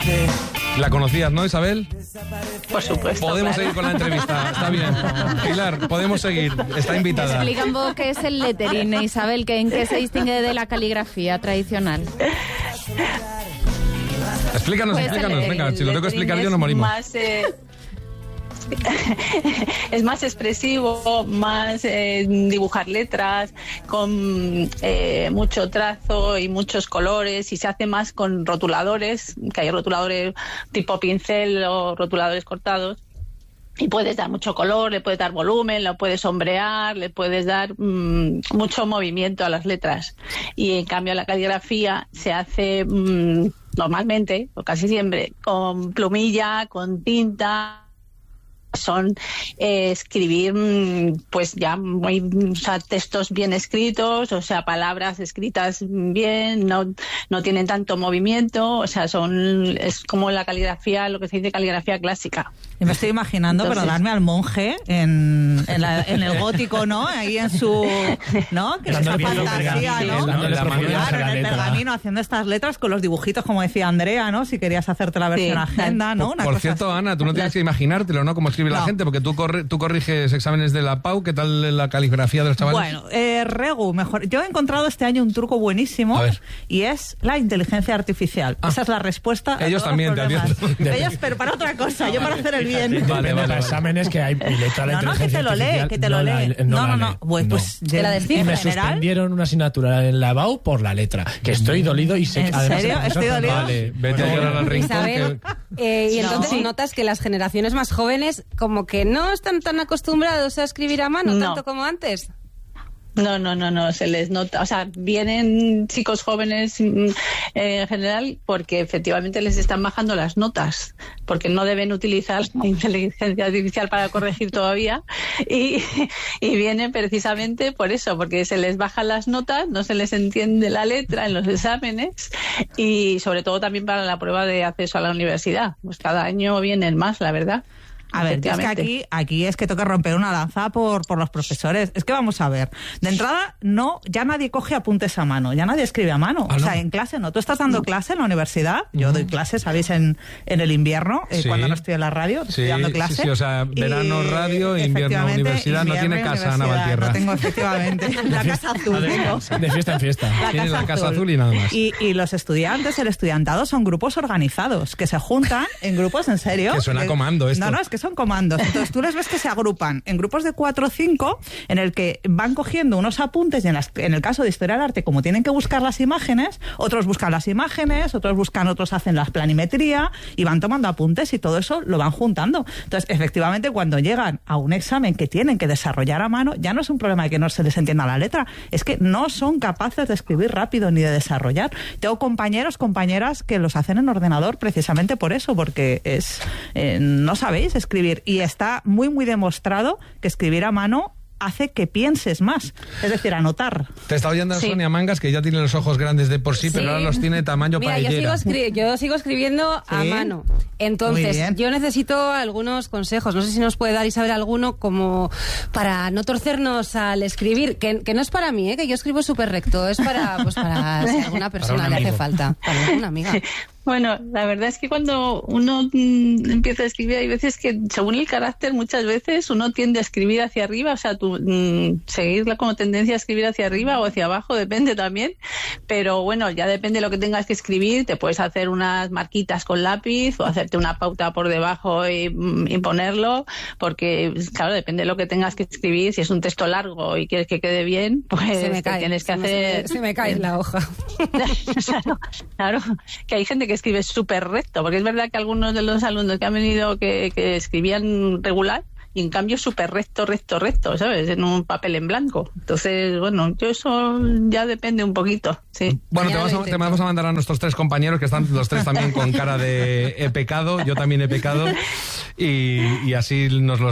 ¿La conocías, no, Isabel? Por supuesto. Podemos seguir con la entrevista, está bien. Pilar, podemos seguir, está invitada. Explica un poco qué es el lettering, Isabel, en qué se distingue de la caligrafía tradicional. Explícanos, venga, si lo tengo que explicar yo nos morimos. Es más expresivo, más dibujar letras con mucho trazo y muchos colores, y se hace más con rotuladores, que hay rotuladores tipo pincel o rotuladores cortados, y puedes dar mucho color, le puedes dar volumen, lo puedes sombrear, le puedes dar mucho movimiento a las letras. Y en cambio la caligrafía se hace normalmente, o casi siempre, con plumilla, con tinta. Son escribir pues ya o sea, textos bien escritos, o sea, palabras escritas bien, no tienen tanto movimiento, o sea, es como la caligrafía, lo que se dice caligrafía clásica. Y me estoy imaginando, perdonadme, al monje en el gótico, ¿no? Ahí en su, ¿no? Que es esa fantasía, ¿no? Claro, en el pergamino haciendo estas letras con los dibujitos, como decía Andrea, ¿no? Si querías hacerte la versión agenda, ¿no? Por cierto, así. Ana, tú no tienes que imaginártelo, ¿no? Como escribe la gente, porque tú corriges exámenes de la PAU. ¿Qué tal la caligrafía de los chavales? Bueno, Regu, mejor. Yo he encontrado este año un truco buenísimo, y es la inteligencia artificial. Esa es la respuesta. Ellos también, te advierto. Ellos, pero para otra cosa, yo para hacer el bien. Vale. Exámenes que hay letra la inteligencia artificial. Que te lo lee. No. Pues ¿te la descifra? Y me suspendieron una asignatura en la BAU por la letra. Que estoy dolido y sé que además... ¿En serio? ¿Estoy dolido? Vale, vete a llorar al rincón. Isabel, y entonces notas que las generaciones más jóvenes como que no están tan acostumbrados a escribir a mano tanto como antes. No, se les nota, o sea, vienen chicos jóvenes en general porque efectivamente les están bajando las notas, porque no deben utilizar la inteligencia artificial para corregir todavía, y vienen precisamente por eso, porque se les bajan las notas, no se les entiende la letra en los exámenes, y sobre todo también para la prueba de acceso a la universidad, pues cada año vienen más, la verdad. A ver, es que aquí es que toca romper una lanza por los profesores. Es que vamos a ver, de entrada ya nadie coge apuntes a mano, ya nadie escribe a mano. O sea, en clase no. Tú estás dando clase en la universidad, yo doy clase, ¿sabéis? En el invierno, cuando no estoy en la radio, estoy dando clase. Sí, o sea, verano radio, invierno universidad, no tiene casa Ana Valtierra. No tengo, efectivamente, la casa azul. De fiesta en fiesta. Tiene la casa azul y nada más. Y los estudiantes, el estudiantado, son grupos organizados, que se juntan en grupos, en serio. Que suena comando esto. No, es que son comandos. Entonces tú les ves que se agrupan en grupos de 4 o 5 en el que van cogiendo unos apuntes, y en el caso de historia del arte, como tienen que buscar las imágenes, otros buscan las imágenes, otros hacen la planimetría y van tomando apuntes, y todo eso lo van juntando. Entonces, efectivamente, cuando llegan a un examen que tienen que desarrollar a mano, ya no es un problema de que no se les entienda la letra, es que no son capaces de escribir rápido ni de desarrollar. Tengo compañeras que los hacen en ordenador precisamente por eso, porque no sabéis escribir, y está muy, muy demostrado que escribir a mano hace que pienses más, es decir, anotar. Te está oyendo Sonia Mangas, que ya tiene los ojos grandes de por sí, pero ahora los tiene tamaño paellera. Yo sigo escribiendo a mano. Entonces, yo necesito algunos consejos. No sé si nos puede dar, Isabel, alguno como para no torcernos al escribir, que no es para mí, que yo escribo súper recto, es para si a alguna persona le hace falta, para alguna amiga. Bueno, la verdad es que cuando uno empieza a escribir, hay veces que, según el carácter, muchas veces uno tiende a escribir hacia arriba, o sea, seguirla como tendencia a escribir hacia arriba o hacia abajo, depende también, pero bueno, ya depende de lo que tengas que escribir, te puedes hacer unas marquitas con lápiz o hacerte una pauta por debajo y ponerlo, porque, claro, depende de lo que tengas que escribir. Si es un texto largo y quieres que quede bien, pues tienes que hacer... Se me cae la hoja. Claro, que hay gente que escribe súper recto, porque es verdad que algunos de los alumnos que han venido que escribían regular, y en cambio súper recto, ¿sabes? En un papel en blanco. Entonces, bueno, yo eso ya depende un poquito, sí. Bueno, te vamos a mandar a nuestros 3 compañeros, que están los 3 también con cara de he pecado, yo también he pecado, y así nos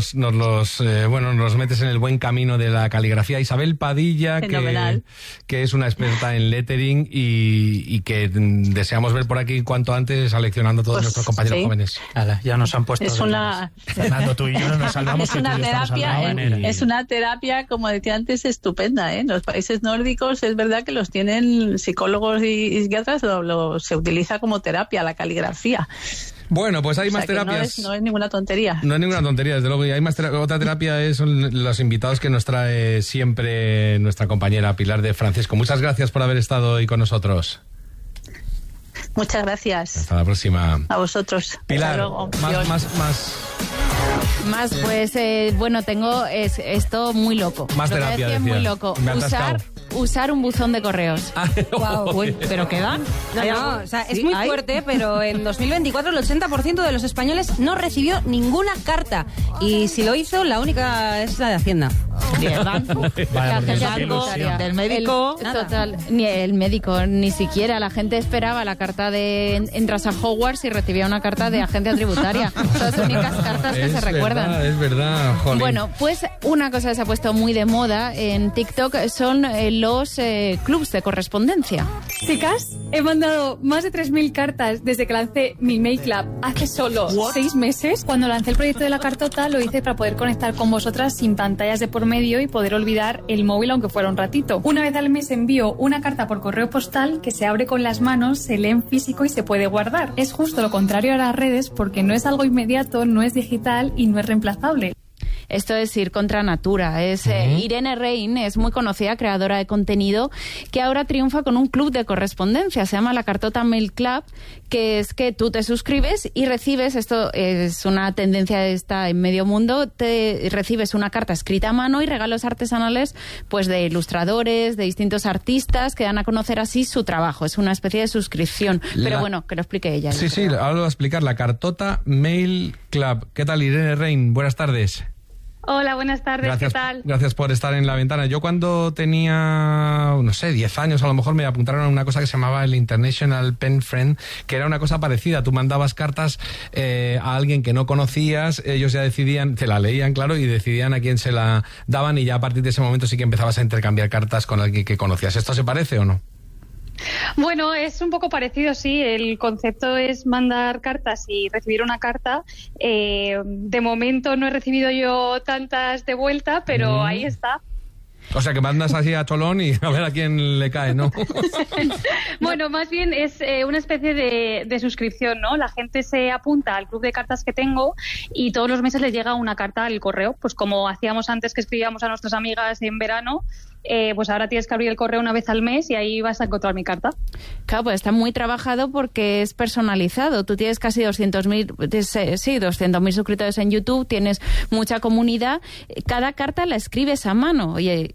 metes en el buen camino de la caligrafía. Isabel Padilla, que es una experta en lettering, y que deseamos ver por aquí cuanto antes, seleccionando a todos nuestros compañeros jóvenes. Ya nos han puesto... Es una... Fernando, tú y yo no nos salvamos Vamos, es una terapia, como decía antes, estupenda. En los países nórdicos es verdad que los tienen psicólogos y psiquiatras, se utiliza como terapia la caligrafía. Bueno, pues hay más terapias. No es ninguna tontería. No es ninguna tontería, desde luego. Y hay más otra terapia son los invitados que nos trae siempre nuestra compañera Pilar de Francisco. Muchas gracias por haber estado hoy con nosotros. Muchas gracias. Hasta la próxima. A vosotros. Pilar, hasta luego. Más, pues, bueno, tengo esto muy loco. Más terapia, decía. Muy loco. Usar un buzón de correos. Wow. Uy, ¿pero qué dan? No, o sea, es muy fuerte, pero en 2024 el 80% de los españoles no recibió ninguna carta. Y si lo hizo, la única es la de Hacienda. Del médico. Total, ni el médico, ni siquiera. La gente esperaba la carta de entras a Hogwarts y recibía una carta de agencia tributaria. Son las únicas cartas que se recuerdan. Es verdad, jolín. Bueno, pues una cosa que se ha puesto muy de moda en TikTok son los clubs de correspondencia. Chicas, he mandado más de 3.000 cartas desde que lancé mi Mail Club hace solo 6 meses. Cuando lancé el proyecto de la cartota lo hice para poder conectar con vosotras sin pantallas de por medio y poder olvidar el móvil aunque fuera un ratito. Una vez al mes envío una carta por correo postal que se abre con las manos, se lee en físico y se puede guardar. Es justo lo contrario a las redes porque no es algo inmediato, no es digital y no es reemplazable. Esto es ir contra natura. Irene Rein es muy conocida, creadora de contenido, que ahora triunfa con un club de correspondencia. Se llama la Cartota Mail Club, que es que tú te suscribes y recibes, esto es una tendencia esta en medio mundo, recibes una carta escrita a mano y regalos artesanales pues de ilustradores, de distintos artistas que dan a conocer así su trabajo. Es una especie de suscripción. Pero bueno, que lo explique ella. Sí, ahora lo va a explicar. La Cartota Mail Club. ¿Qué tal, Irene Rein? Buenas tardes. Hola, buenas tardes, gracias, ¿qué tal? Gracias por estar en la ventana. Yo cuando tenía, 10 años a lo mejor me apuntaron a una cosa que se llamaba el International Pen Friend, que era una cosa parecida. Tú mandabas cartas a alguien que no conocías, ellos ya decidían, te la leían, claro, y decidían a quién se la daban y ya a partir de ese momento sí que empezabas a intercambiar cartas con alguien que conocías. ¿Esto se parece o no? Bueno, es un poco parecido, sí. El concepto es mandar cartas y recibir una carta. De momento no he recibido yo tantas de vuelta, pero ahí está. O sea, que mandas así a cholón y a ver a quién le cae, ¿no? Bueno, más bien es una especie de suscripción, ¿no? La gente se apunta al club de cartas que tengo y todos los meses les llega una carta al correo. Pues como hacíamos antes que escribíamos a nuestras amigas en verano, pues ahora tienes que abrir el correo una vez al mes y ahí vas a encontrar mi carta. Claro, pues está muy trabajado porque es personalizado. Tú tienes casi 200.000 suscriptores en YouTube, tienes mucha comunidad. Cada carta la escribes a mano. Oye.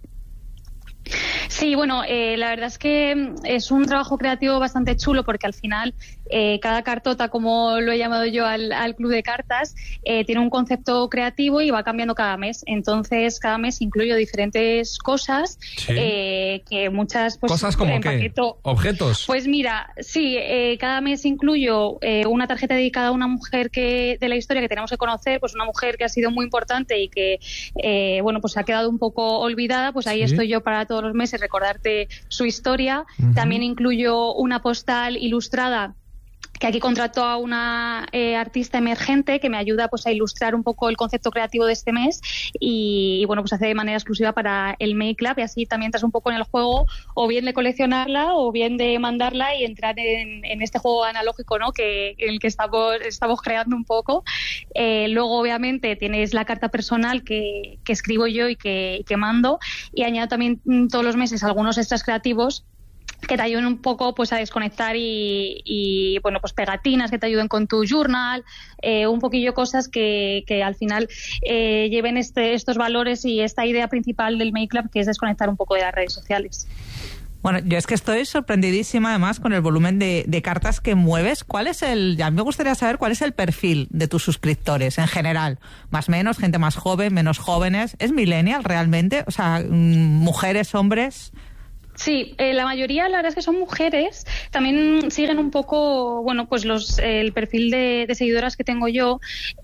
Sí, bueno, la verdad es que es un trabajo creativo bastante chulo porque al final cada cartota, como lo he llamado yo al club de cartas, tiene un concepto creativo y va cambiando cada mes. Entonces, cada mes incluyo diferentes cosas, ¿sí? Que muchas... Pues, ¿cosas como qué? Paqueto, ¿objetos? Pues mira, sí, cada mes incluyo una tarjeta dedicada a una mujer de la historia que tenemos que conocer, pues una mujer que ha sido muy importante y que, bueno, pues ha quedado un poco olvidada, pues ahí estoy yo para todos los meses recordarte su historia. También incluyo una postal ilustrada que aquí contrató a una artista emergente que me ayuda pues a ilustrar un poco el concepto creativo de este mes y bueno, pues hace de manera exclusiva para el Mail Club y así también entras un poco en el juego o bien de coleccionarla o bien de mandarla y entrar en este juego analógico, ¿no? En el que estamos creando un poco. Luego obviamente tienes la carta personal que escribo yo y que mando y añado también todos los meses algunos extras creativos que te ayuden un poco pues a desconectar y bueno, pues pegatinas que te ayuden con tu journal, un poquillo cosas que al final lleven estos valores y esta idea principal del Mail Club, que es desconectar un poco de las redes sociales. Bueno, yo es que estoy sorprendidísima además con el volumen de cartas que mueves. A mí me gustaría saber cuál es el perfil de tus suscriptores en general. Más o menos, gente más joven, menos jóvenes. ¿Es millennial realmente? O sea, mujeres, hombres... Sí, la mayoría la verdad es que son mujeres. También siguen un poco, bueno, pues el perfil de seguidoras que tengo yo.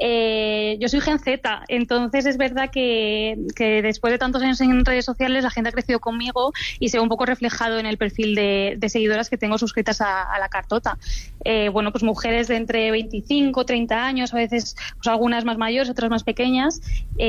Yo soy Gen Z, entonces es verdad que después de tantos años en redes sociales la gente ha crecido conmigo y se ve un poco reflejado en el perfil de seguidoras que tengo suscritas a la cartota. Bueno, pues mujeres de entre 25, 30 años, a veces pues algunas más mayores, otras más pequeñas,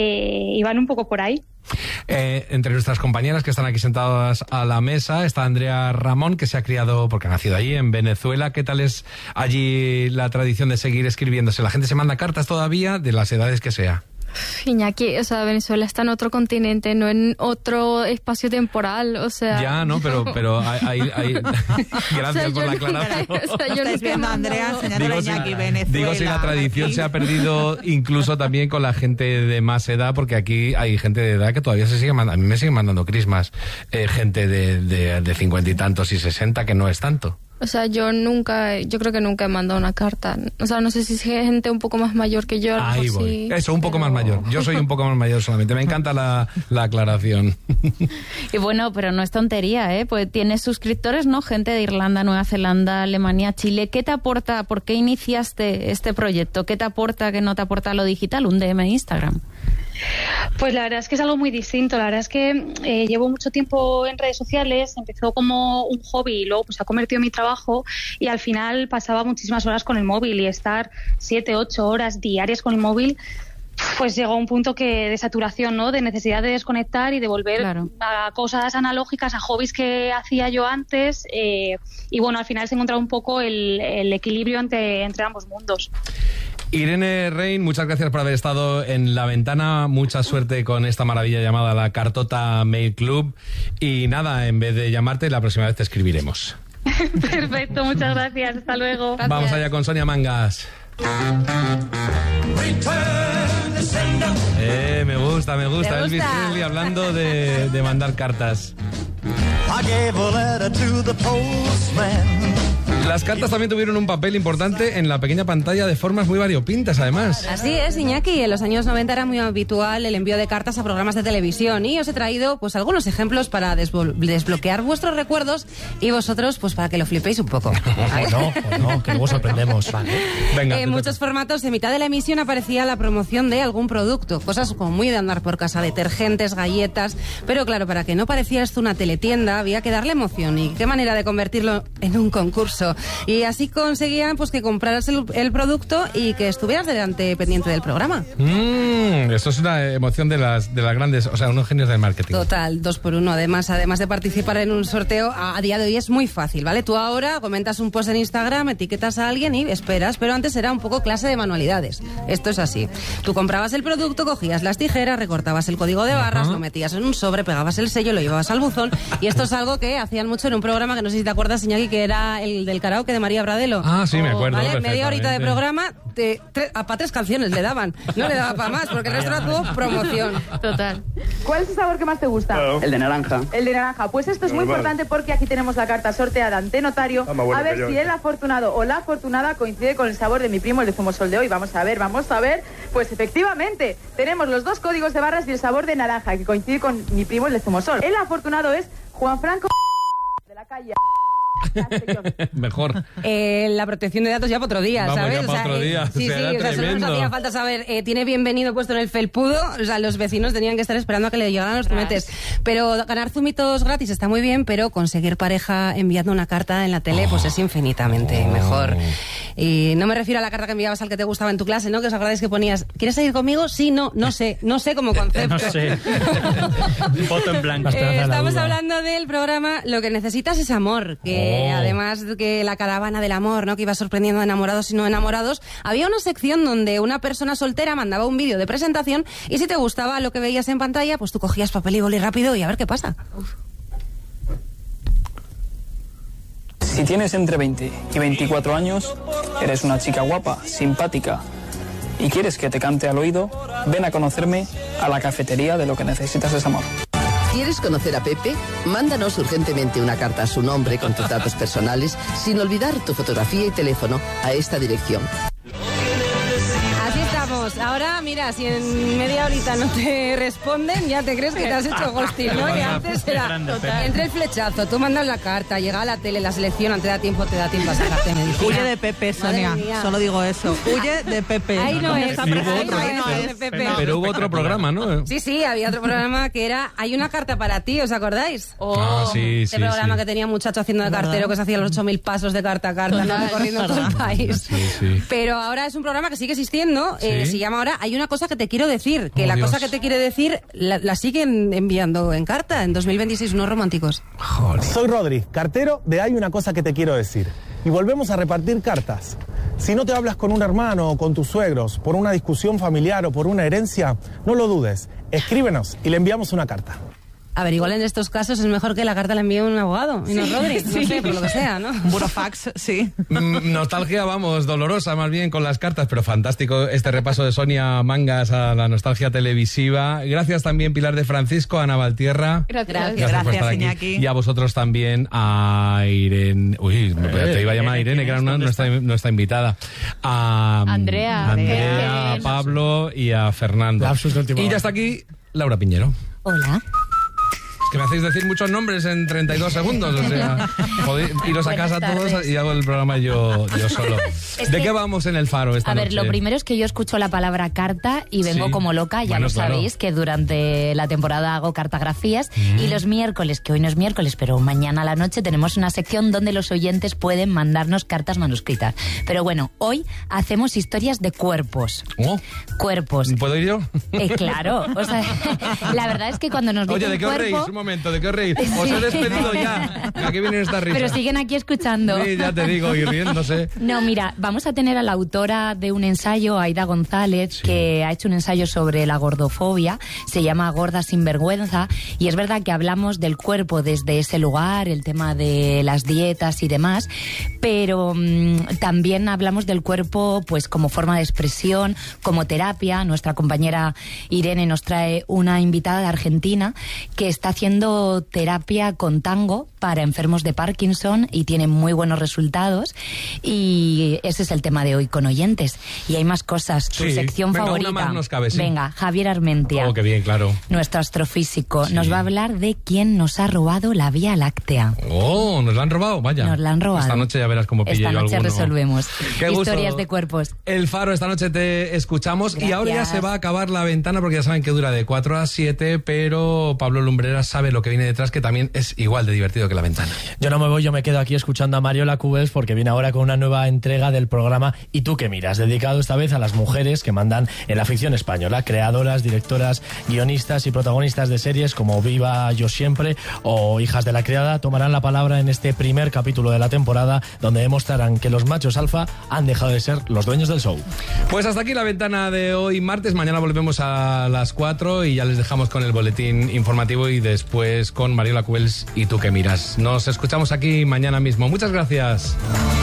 y van un poco por ahí. Entre nuestras compañeras que están aquí sentadas a la mesa está Andrea Ramón, que se ha criado, porque ha nacido allí, en Venezuela. ¿Qué tal es allí la tradición de seguir escribiéndose? ¿La gente se manda cartas todavía, de las edades que sea? Iñaki, o sea, Venezuela está en otro continente, no en otro espacio temporal, o sea... Ya, no, pero hay... Gracias por la aclaración. Estáis viendo a Andrea enseñándole a Iñaki Venezuela. Digo, si la tradición se ha perdido incluso también con la gente de más edad, porque aquí hay gente de edad que todavía se sigue mandando... A mí me siguen mandando crismas, gente de 50 y tantos y 60, que no es tanto. O sea, yo creo que nunca he mandado una carta. O sea, no sé si es gente un poco más mayor que yo. Ahí voy. Sí, eso, un poco más mayor. Yo soy un poco más mayor solamente. Me encanta la aclaración. Y bueno, pero no es tontería, ¿eh? Pues tienes suscriptores, ¿no? Gente de Irlanda, Nueva Zelanda, Alemania, Chile. ¿Qué te aporta? ¿Por qué iniciaste este proyecto? ¿Qué te aporta, qué no te aporta lo digital? Un DM Instagram. Pues la verdad es que es algo muy distinto. La verdad es que llevo mucho tiempo en redes sociales, empezó como un hobby y luego pues se ha convertido en mi trabajo, y al final pasaba muchísimas horas con el móvil, y estar 7, 8 horas diarias con el móvil, pues llegó a un punto de saturación, ¿no? De necesidad de desconectar y de volver a cosas analógicas, a hobbies que hacía yo antes, y bueno, al final se ha encontrado un poco el equilibrio entre ambos mundos. Irene Rein, muchas gracias por haber estado en La Ventana. Mucha suerte con esta maravilla llamada la Cartota Mail Club. Y nada, en vez de llamarte, la próxima vez te escribiremos. Perfecto, muchas gracias. Hasta luego. Gracias. Vamos allá con Sonia Mangas. Me gusta. Elvis Presley hablando de mandar cartas. Las cartas también tuvieron un papel importante en la pequeña pantalla de formas muy variopintas, además. Así es, Iñaki. En los años 90 era muy habitual el envío de cartas a programas de televisión, y os he traído pues algunos ejemplos para desbloquear vuestros recuerdos y vosotros pues para que lo flipéis un poco. O no, que luego sorprendemos. Vale. Venga, en muchos formatos, en mitad de la emisión aparecía la promoción de algún producto, cosas como muy de andar por casa, detergentes, galletas, pero claro, para que no pareciera esto una teletienda había que darle emoción, y qué manera de convertirlo en un concurso. Y así conseguían pues que compraras el producto y que estuvieras pendiente del programa. Eso es una emoción de las grandes, o sea, unos genios del marketing. Total, 2x1. Además de participar en un sorteo, a día de hoy es muy fácil, ¿vale? Tú ahora comentas un post en Instagram, etiquetas a alguien y esperas, pero antes era un poco clase de manualidades. Esto es así. Tú comprabas el producto, cogías las tijeras, recortabas el código de barras, lo metías en un sobre, pegabas el sello, lo llevabas al buzón, y esto es algo que hacían mucho en un programa que no sé si te acuerdas, Iñaki, que era el del karaoke de María Bradelo. Ah, sí, me acuerdo. ¿Vale? Media horita de programa, para 3 canciones le daban. No le daba para más, porque el resto era todo promoción. Total. ¿Cuál es el sabor que más te gusta? El de naranja. El de naranja. Pues esto es muy importante, porque aquí tenemos la carta sorteada ante notario. A ver si el afortunado o la afortunada coincide con el sabor de mi primo, el de Zumosol de hoy. Vamos a ver. Pues efectivamente, tenemos los 2 códigos de barras y el sabor de naranja, que coincide con mi primo, el de Zumosol. El afortunado es Juan Franco de la calle. Mejor. La protección de datos ya para otro día, vamos, ¿sabes? Ya para otro día. Sí, o sea, solo nos hacía falta saber, tiene bienvenido puesto en el felpudo, o sea, los vecinos tenían que estar esperando a que le llegaran los zumetes. Pero ganar zumitos gratis está muy bien, pero conseguir pareja enviando una carta en la tele, pues es infinitamente mejor. Y no me refiero a la carta que enviabas al que te gustaba en tu clase, ¿no? Que os acordáis que ponías, ¿quieres salir conmigo? Sí, no sé como concepto. No sé. Foto en blanco. Estamos hablando del programa Lo que necesitas es amor, que además de que la caravana del amor, ¿no? Que iba sorprendiendo a enamorados y no enamorados, había una sección donde una persona soltera mandaba un vídeo de presentación, y si te gustaba lo que veías en pantalla, pues tú cogías papel y boli rápido y a ver qué pasa. Si tienes entre 20 y 24 años, eres una chica guapa, simpática y quieres que te cante al oído, ven a conocerme a la cafetería de Lo que necesitas es amor. ¿Quieres conocer a Pepe? Mándanos urgentemente una carta a su nombre con tus datos personales, sin olvidar tu fotografía y teléfono, a esta dirección. Así estamos. vamos, ahora mira, si en media horita no te responden, ya te crees que te has hecho ghosting, ¿no? Que antes era entre el flechazo, tú mandas la carta, llega a la tele, la selección, te da tiempo a sacarte medicina. Huye de Pepe, Sonia, solo digo eso. Huye de Pepe. Ahí no es. Pero hubo otro programa, ¿no? Sí, había otro programa que era Hay una carta para ti, ¿os acordáis? Sí. Ese programa que tenía un muchacho haciendo de cartero que se hacía los 8.000 pasos de carta a carta, ¿no? Recorriendo todo el país. Sí. Pero ahora es un programa que sigue existiendo, se llama ahora Hay una cosa que te quiero decir, que la cosa que te quiere decir la siguen enviando en carta en 2026, unos románticos. Joder. Soy Rodri, cartero de Hay una cosa que te quiero decir. Y volvemos a repartir cartas. Si no te hablas con un hermano o con tus suegros por una discusión familiar o por una herencia, no lo dudes, escríbenos y le enviamos una carta. A ver, igual en estos casos es mejor que la carta la envíe un abogado y no Rodri, no sé, por lo que sea, ¿no? Un burofax, sí. Nostalgia, vamos, dolorosa más bien con las cartas, pero fantástico este repaso de Sonia Mangas a la nostalgia televisiva. Gracias también, Pilar de Francisco, Ana Valtierra. Gracias por estar aquí. Y a vosotros también, a Irene. Uy, te iba a llamar Irene, que era nuestra invitada. A Andrea, a Pablo y a Fernando. Y ya está aquí Laura Piñero. Hola. Que me hacéis decir muchos nombres en 32 segundos, o sea, podéis iros a casa todos y hago el programa yo solo. ¿De qué vamos en El Faro esta noche? A ver, lo primero es que yo escucho la palabra carta y vengo como loca, ya lo sabéis, que durante la temporada hago cartografías y los miércoles, que hoy no es miércoles, pero mañana a la noche tenemos una sección donde los oyentes pueden mandarnos cartas manuscritas. Pero bueno, hoy hacemos historias de cuerpos. Cuerpos. ¿Puedo ir yo? Claro, o sea, la verdad es que cuando nos dicen ¿de qué os reís? Un momento, ¿de qué os reís? Os he despedido ya. Aquí vienen estas risas. Pero siguen aquí escuchando. Sí, ya te digo, y riéndose. No, mira, vamos a tener a la autora de un ensayo, Aida González, que ha hecho un ensayo sobre la gordofobia. Se llama Gorda sin vergüenza. Y es verdad que hablamos del cuerpo desde ese lugar, el tema de las dietas y demás. Pero también hablamos del cuerpo pues como forma de expresión, como terapia. Nuestra compañera Irene nos trae una invitada de Argentina que está haciendo terapia con tango para enfermos de Parkinson y tiene muy buenos resultados. Y ese es el tema de hoy con oyentes. Y hay más cosas. Tu sección favorita. Una más nos cabe, Venga, Javier Armentia. Oh, qué bien, claro. Nuestro astrofísico. Nos va a hablar de quién nos ha robado la Vía Láctea. Oh, ¿nos la han robado? Vaya. Nos la han robado. Esta noche ya verás cómo pille yo alguno. Esta noche resolvemos. Qué Historias gusto. de cuerpos. El Faro, esta noche te escuchamos. Gracias. Y ahora ya se va a acabar la ventana porque ya saben que dura de 4 a 7, pero Pablo Lumbreras sabe lo que viene detrás, que también es igual de divertido que la ventana. Yo no me voy, yo me quedo aquí escuchando a Mariola Cubels porque viene ahora con una nueva entrega del programa ¿Y tú qué miras?, dedicado esta vez a las mujeres que mandan en la ficción española, creadoras, directoras, guionistas y protagonistas de series como Viva Yo Siempre o Hijas de la Criada. Tomarán la palabra en este primer capítulo de la temporada, donde demostrarán que los machos alfa han dejado de ser los dueños del show. Pues hasta aquí la ventana de hoy martes. Mañana volvemos a las 4 y ya les dejamos con el boletín informativo y después con Mariola Cubels y tú que miras. Nos escuchamos aquí mañana mismo. Muchas gracias.